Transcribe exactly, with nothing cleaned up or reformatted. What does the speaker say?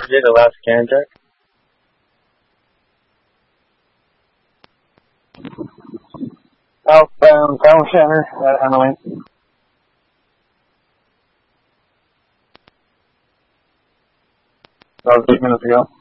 did the last scan check? Southbound Town Center at Halloween. That was eight minutes ago.